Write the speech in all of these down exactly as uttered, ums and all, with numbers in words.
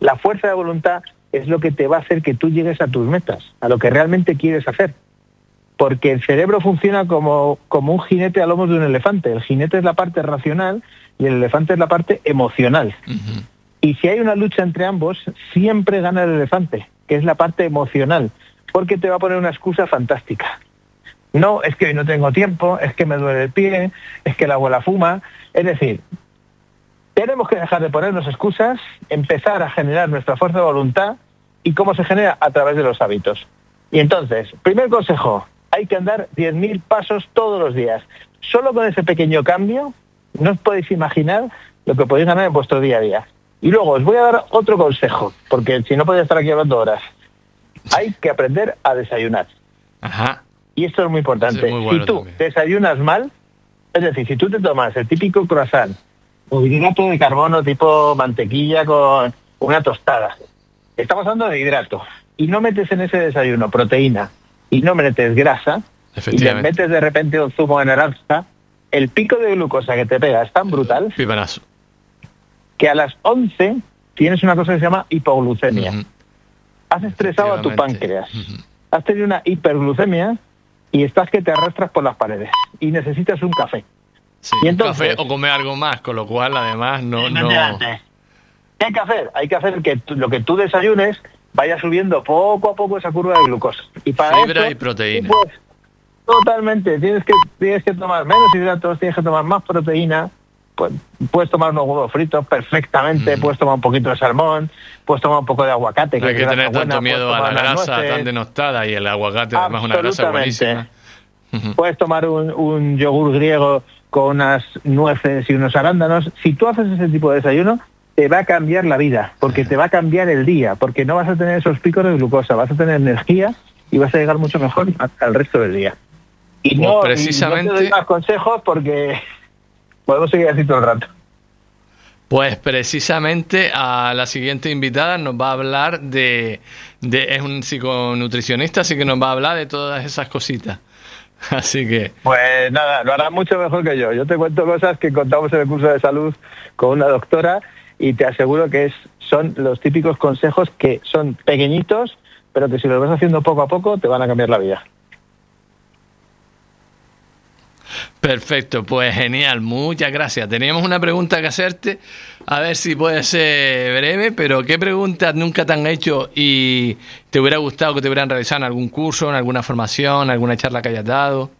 La fuerza de voluntad es lo que te va a hacer que tú llegues a tus metas, a lo que realmente quieres hacer. Porque el cerebro funciona como, como un jinete a lomos de un elefante. El jinete es la parte racional y el elefante es la parte emocional. Uh-huh. Y si hay una lucha entre ambos, siempre gana el elefante, que es la parte emocional, porque te va a poner una excusa fantástica. No, es que hoy no tengo tiempo, es que me duele el pie, es que la abuela fuma. Es decir, tenemos que dejar de ponernos excusas, empezar a generar nuestra fuerza de voluntad. ¿Y cómo se genera? A través de los hábitos. Y entonces, primer consejo, hay que andar diez mil pasos todos los días. Solo con ese pequeño cambio no os podéis imaginar lo que podéis ganar en vuestro día a día. Y luego os voy a dar otro consejo, porque si no podéis estar aquí hablando horas. Hay que aprender a desayunar. Ajá. Y esto es muy importante. Sí, muy bueno si tú también. Desayunas mal, es decir, si tú te tomas el típico croissant o hidrato de carbono tipo mantequilla con una tostada, estamos hablando de hidrato, y no metes en ese desayuno proteína y no metes grasa, y le metes de repente un zumo de naranja, el pico de glucosa que te pega es tan brutal Pipanazo. que a las once tienes una cosa que se llama hipoglucemia. Uh-huh. Has estresado a tu páncreas, uh-huh. Has tenido una hiperglucemia y estás que te arrastras por las paredes y necesitas un café. Sí, y entonces, un café o comer algo más, con lo cual además no... no... ¿Qué hay que hacer? Hay que hacer que tú, lo que tú desayunes vaya subiendo poco a poco esa curva de glucosa. Y para fibra eso, y proteína. Pues, totalmente. Tienes que, tienes que tomar menos hidratos, tienes que tomar más proteína. Pues, puedes tomar unos huevos fritos perfectamente, mm. puedes tomar un poquito de salmón, puedes tomar un poco de aguacate. No que hay que es tener grasa tanto buena, miedo a la grasa tan denostada, y el aguacate además es una grasa buenísima. Puedes tomar un, un yogur griego con unas nueces y unos arándanos. Si tú haces ese tipo de desayuno, te va a cambiar la vida, porque te va a cambiar el día, porque no vas a tener esos picos de glucosa, vas a tener energía y vas a llegar mucho mejor al resto del día. Y pues no, precisamente... y no te doy más consejos porque podemos seguir así todo el rato. Pues precisamente a la siguiente invitada nos va a hablar de, de... es un psiconutricionista, así que nos va a hablar de todas esas cositas. Así que... Pues nada, lo hará mucho mejor que yo. Yo te cuento cosas que contamos en el curso de salud con una doctora y te aseguro que es, son los típicos consejos que son pequeñitos, pero que si los vas haciendo poco a poco te van a cambiar la vida. Perfecto, pues genial, muchas gracias. Teníamos una pregunta que hacerte, a ver si puede ser breve, pero ¿qué preguntas nunca te han hecho y te hubiera gustado que te hubieran realizado en algún curso, en alguna formación, en alguna charla que hayas dado?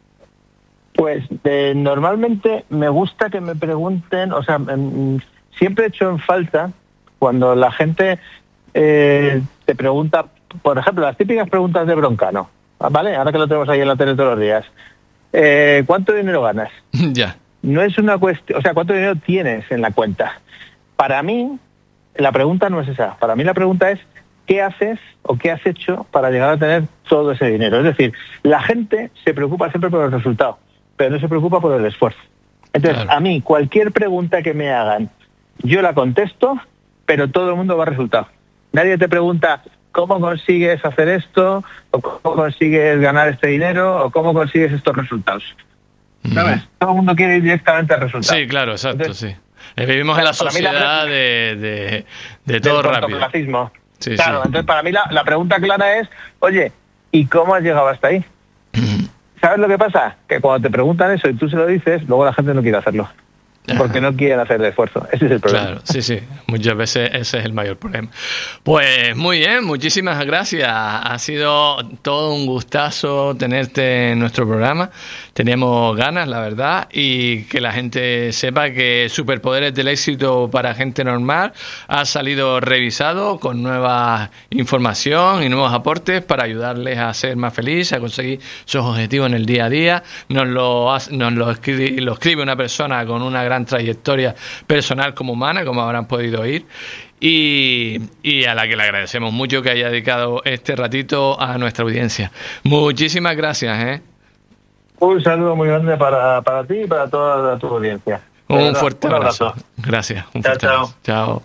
Pues eh, normalmente me gusta que me pregunten, o sea, mm, siempre he hecho en falta cuando la gente eh, te pregunta, por ejemplo, las típicas preguntas de Broncano, ¿vale? Ahora que lo tenemos ahí en la tele todos los días. Eh, ¿Cuánto dinero ganas? Ya. No es una cuestión, o sea, ¿cuánto dinero tienes en la cuenta? Para mí, la pregunta no es esa. Para mí la pregunta es, ¿qué haces o qué has hecho para llegar a tener todo ese dinero? Es decir, la gente se preocupa siempre por el resultado, pero no se preocupa por el esfuerzo. Entonces, claro. A mí, cualquier pregunta que me hagan, yo la contesto, pero todo el mundo va a resultado. Nadie te pregunta... ¿Cómo consigues hacer esto? ¿O cómo consigues ganar este dinero? ¿O cómo consigues estos resultados? ¿Sabes? Mm. Todo el mundo quiere ir directamente al resultado. Sí, claro, exacto, Entonces, sí. Vivimos en la sociedad la de, de, de todo rápido. Sí, claro, sí. Entonces para mí la, la pregunta clara es, oye, ¿y cómo has llegado hasta ahí? Mm. ¿Sabes lo que pasa? Que cuando te preguntan eso y tú se lo dices, luego la gente no quiere hacerlo. Porque no quieren hacer el esfuerzo. Ese es el problema. Claro, sí, sí. Muchas veces ese es el mayor problema. Pues muy bien, muchísimas gracias. Ha sido todo un gustazo tenerte en nuestro programa. Teníamos ganas, la verdad, y que la gente sepa que Superpoderes del Éxito para Gente Normal ha salido revisado con nueva información y nuevos aportes para ayudarles a ser más felices, a conseguir sus objetivos en el día a día. Nos lo, nos lo, escribe, lo escribe una persona con una gran trayectoria personal como humana, como habrán podido oír, y, y a la que le agradecemos mucho que haya dedicado este ratito a nuestra audiencia. Muchísimas gracias, ¿eh? Un saludo muy grande para, para ti y para toda tu audiencia. Un verdad, fuerte un abrazo. abrazo. Gracias. Un chao, fuerte chao. abrazo. Chao.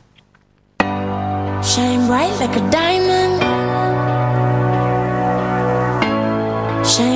Shine bright like a diamond. Shine